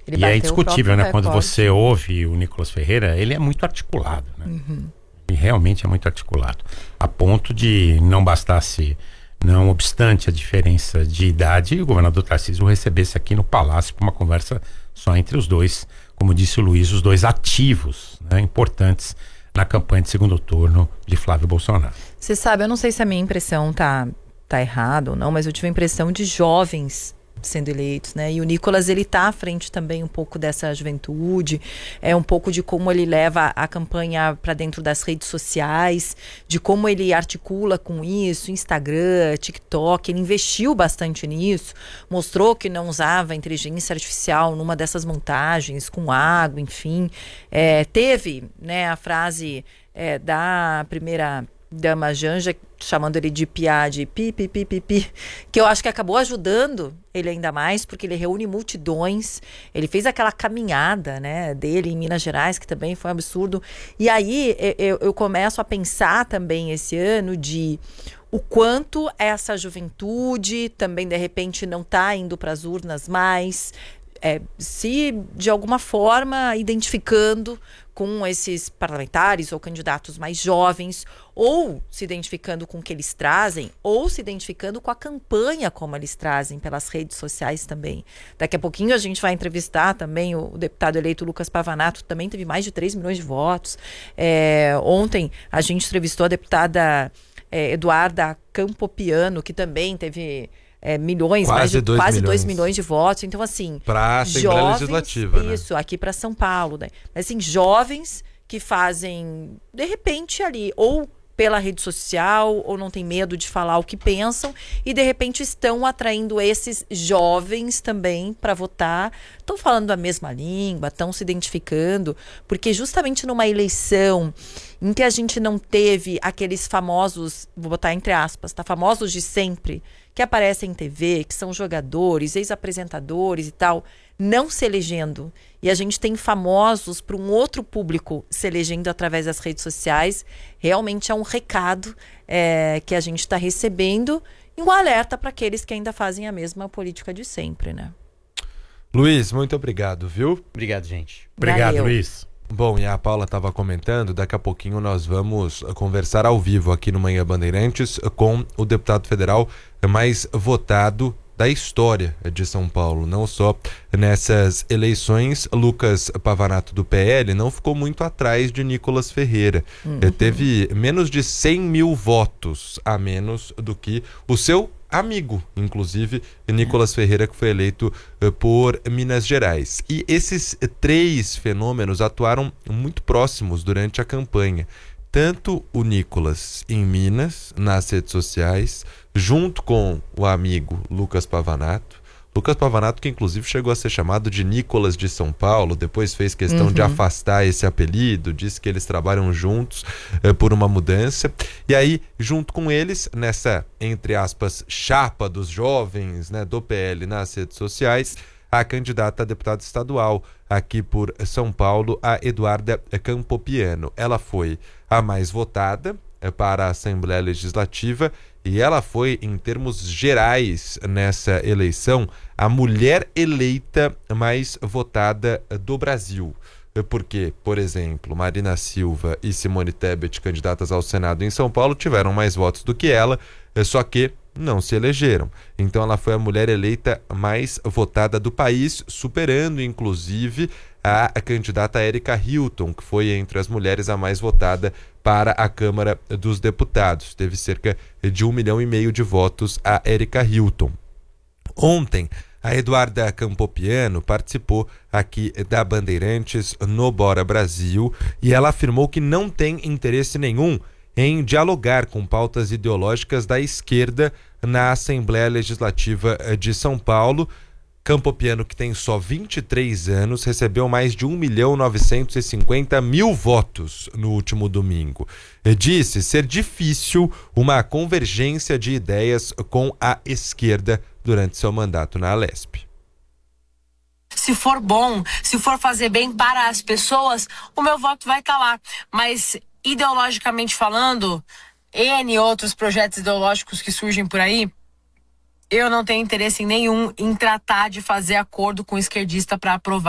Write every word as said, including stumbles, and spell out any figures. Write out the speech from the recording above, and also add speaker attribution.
Speaker 1: Ele
Speaker 2: e é
Speaker 1: bateu o
Speaker 2: indiscutível, né?
Speaker 1: próprio
Speaker 2: Quando
Speaker 1: recorde.
Speaker 2: você ouve o Nicolas Ferreira, ele é muito articulado, né?
Speaker 1: Uhum.
Speaker 2: Ele realmente é muito articulado. A ponto de não bastasse, não obstante a diferença de idade, o governador Tarcísio o recebesse aqui no Palácio para uma conversa só entre os dois. Como disse o Luiz, os dois ativos, né, importantes na campanha de segundo turno de Flávio Bolsonaro.
Speaker 1: Você sabe, eu não sei se a minha impressão tá, tá errada ou não, mas eu tive a impressão de jovens sendo eleitos, né? E o Nicolas, ele tá à frente também um pouco dessa juventude, é um pouco de como ele leva a campanha para dentro das redes sociais, de como ele articula com isso, Instagram, TikTok, ele investiu bastante nisso, mostrou que não usava inteligência artificial numa dessas montagens, com água, enfim. É, teve, né, a frase é, da primeira dama Janja, chamando ele de piá, de pi, pi, pi, pi, pi, que eu acho que acabou ajudando ele ainda mais, porque ele reúne multidões, ele fez aquela caminhada, né, dele em Minas Gerais, que também foi um absurdo, e aí eu, eu começo a pensar também esse ano de o quanto essa juventude também, de repente, não está indo para as urnas mais, é, se de alguma forma identificando com esses parlamentares ou candidatos mais jovens, ou se identificando com o que eles trazem, ou se identificando com a campanha como eles trazem pelas redes sociais também. Daqui a pouquinho a gente vai entrevistar também o, o deputado eleito Lucas Pavanato, também teve mais de três milhões de votos. É, ontem a gente entrevistou a deputada é, Eduarda Campopiano, que também teve... É, milhões,
Speaker 3: quase
Speaker 1: mais de
Speaker 3: dois
Speaker 1: quase
Speaker 3: milhões.
Speaker 1: dois milhões de votos. Então, assim,
Speaker 3: para a Assembleia
Speaker 1: jovens,
Speaker 3: Legislativa, né?
Speaker 1: Isso, aqui para São Paulo, né? Mas, assim, jovens que fazem, de repente, ali, ou pela rede social, ou não tem medo de falar o que pensam, e de repente estão atraindo esses jovens também para votar. Estão falando a mesma língua, estão se identificando, porque justamente numa eleição em que a gente não teve aqueles famosos, vou botar entre aspas, tá? Famosos de sempre, que aparecem em T V, que são jogadores, ex-apresentadores e tal, não se elegendo. E a gente tem famosos para um outro público se elegendo através das redes sociais. Realmente é um recado é, que a gente está recebendo e um alerta para aqueles que ainda fazem a mesma política de sempre, né?
Speaker 3: Luiz, muito obrigado, viu?
Speaker 4: Obrigado, gente.
Speaker 2: Obrigado,
Speaker 1: Valeu.
Speaker 2: Luiz.
Speaker 3: Bom, e a Paula estava comentando, daqui a pouquinho nós vamos conversar ao vivo aqui no Manhã Bandeirantes com o deputado federal mais votado da história de São Paulo. Não só nessas eleições, Lucas Pavanato do P L não ficou muito atrás de Nicolas Ferreira.
Speaker 1: Uhum.
Speaker 3: Teve menos de cem mil votos a menos do que o seu amigo, inclusive, Nicolas Ferreira, que foi eleito uh, por Minas Gerais. E esses três fenômenos atuaram muito próximos durante a campanha. Tanto o Nicolas em Minas, nas redes sociais, junto com o amigo Lucas Pavanato. Lucas Pavanato, que inclusive chegou a ser chamado de Nicolas de São Paulo, depois fez questão
Speaker 1: Uhum.
Speaker 3: de afastar esse apelido, disse que eles trabalham juntos eh, por uma mudança. E aí, junto com eles, nessa, entre aspas, chapa dos jovens, né, do P L nas redes sociais, a candidata a deputada estadual aqui por São Paulo, a Eduarda Campopiano. Ela foi a mais votada eh, para a Assembleia Legislativa e ela foi, em termos gerais, nessa eleição, a mulher eleita mais votada do Brasil. Porque, por exemplo, Marina Silva e Simone Tebet, candidatas ao Senado em São Paulo, tiveram mais votos do que ela, só que não se elegeram. Então ela foi a mulher eleita mais votada do país, superando, inclusive, a candidata Érica Hilton, que foi entre as mulheres a mais votada para a Câmara dos Deputados. Teve cerca de um milhão e meio de votos a Érica Hilton. Ontem, a Eduarda Campopiano participou aqui da Bandeirantes no Bora Brasil e ela afirmou que não tem interesse nenhum em dialogar com pautas ideológicas da esquerda na Assembleia Legislativa de São Paulo. Campopiano, que tem só vinte e três anos, recebeu mais de um milhão novecentos e cinquenta mil votos no último domingo. Disse ser difícil uma convergência de ideias com a esquerda durante seu mandato na Alesp.
Speaker 5: Se for bom, se for fazer bem para as pessoas, o meu voto vai estar lá. Mas, ideologicamente falando, N outros projetos ideológicos que surgem por aí, eu não tenho interesse nenhum em tratar de fazer acordo com o esquerdista para aprovar.